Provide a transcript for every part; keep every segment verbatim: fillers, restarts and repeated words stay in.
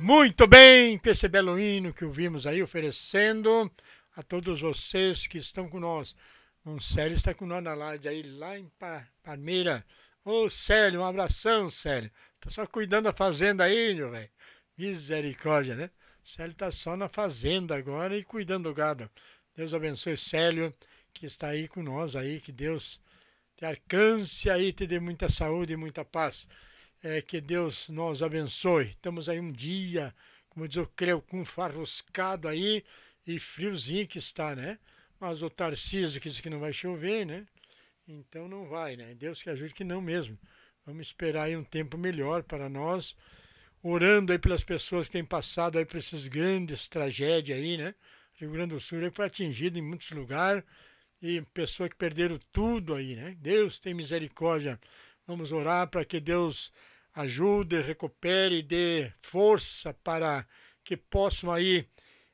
Muito bem, com esse belo hino que ouvimos aí, oferecendo a todos vocês que estão conosco. O Célio está com nós na live aí, lá em pa Palmeira. Ô Célio, um abração, Célio. Tá só cuidando da fazenda aí, meu velho. Misericórdia, né? O Célio tá só na fazenda agora e cuidando do gado. Deus abençoe Célio, que está aí com nós aí, que Deus te alcance aí, te dê muita saúde e muita paz. É, que Deus nos abençoe. Estamos aí um dia, como diz o Creu, com farroscado aí e friozinho que está, né? Mas o Tarcísio que diz que não vai chover, né? Então não vai, né? Deus que ajude que não mesmo. Vamos esperar aí um tempo melhor para nós, orando aí pelas pessoas que têm passado aí por essas grandes tragédias aí, né? O Rio Grande do Sul aí foi atingido em muitos lugares e pessoas que perderam tudo aí, né? Deus tem misericórdia. Vamos orar para que Deus ajude, recupere e dê força para que possam aí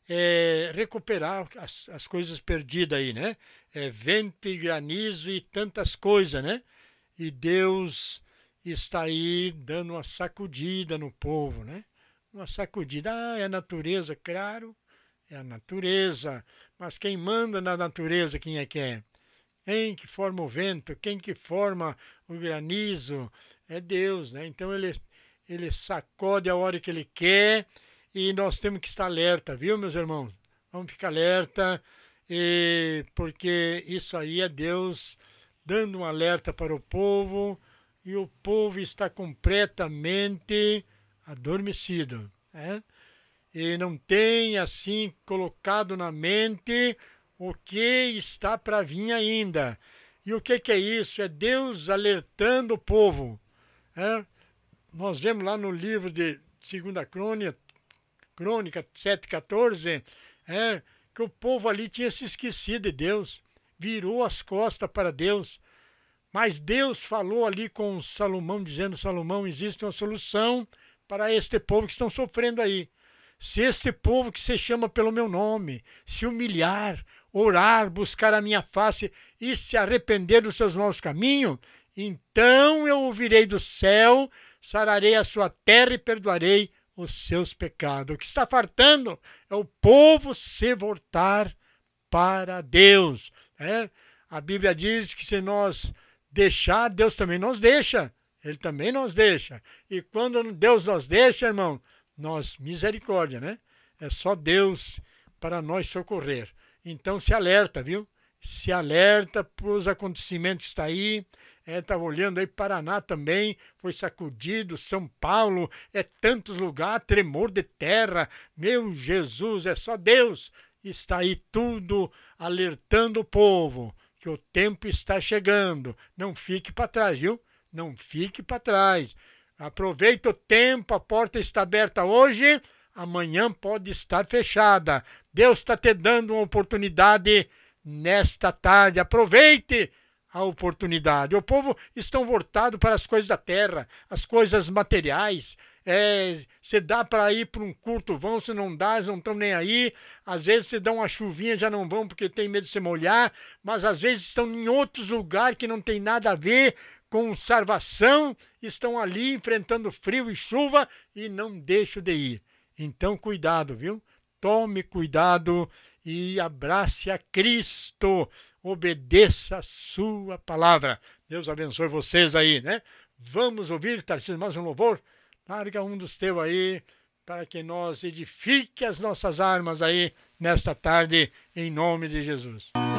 é, recuperar as, as coisas perdidas aí, né? É, vento e granizo e tantas coisas, né? E Deus está aí dando uma sacudida no povo, né? Uma sacudida. Ah, é a natureza, claro, é a natureza. Mas quem manda na natureza, quem é que é? Quem que forma o vento, quem que forma o granizo, é Deus, né? Então ele, ele sacode a hora que ele quer e nós temos que estar alerta, viu, meus irmãos? Vamos ficar alerta, e, porque isso aí é Deus dando um alerta para o povo e o povo está completamente adormecido, né? E não tem assim colocado na mente o que está para vir ainda. E o que, que é isso? É Deus alertando o povo. É? Nós vemos lá no livro de segunda Crônica, Crônica sete, quatorze, é, que o povo ali tinha se esquecido de Deus, virou as costas para Deus. Mas Deus falou ali com Salomão, dizendo: Salomão, existe uma solução para este povo que estão sofrendo aí. Se esse povo que se chama pelo meu nome se humilhar, orar, buscar a minha face e se arrepender dos seus maus caminhos, então eu ouvirei do céu, sararei a sua terra e perdoarei os seus pecados. O que está faltando é o povo se voltar para Deus, né? A Bíblia diz que se nós deixar, Deus também nos deixa. Ele também nos deixa. E quando Deus nos deixa, irmão, nós, misericórdia, né? É só Deus para nós socorrer. Então se alerta, viu? Se alerta para os acontecimentos que está aí. Estava é, olhando aí, Paraná também foi sacudido, São Paulo, é tantos lugares, tremor de terra. Meu Jesus, é só Deus. Está aí tudo alertando o povo que o tempo está chegando. Não fique para trás, viu? Não fique para trás. Aproveita o tempo, a porta está aberta hoje, amanhã pode estar fechada. Deus está te dando uma oportunidade nesta tarde. Aproveite a oportunidade. O povo está voltado para as coisas da terra, as coisas materiais. É, se dá para ir para um culto, vão, se não dá, eles não estão nem aí. Às vezes se dá uma chuvinha, já não vão porque tem medo de se molhar, mas às vezes estão em outros lugares que não tem nada a ver com salvação, estão ali enfrentando frio e chuva e não deixam de ir. Então cuidado, viu? Tome cuidado e abrace a Cristo. Obedeça a sua palavra. Deus abençoe vocês aí, né? Vamos ouvir, Tarcísio, mais um louvor? Larga um dos teus aí, para que nós edifique as nossas armas aí nesta tarde, em nome de Jesus.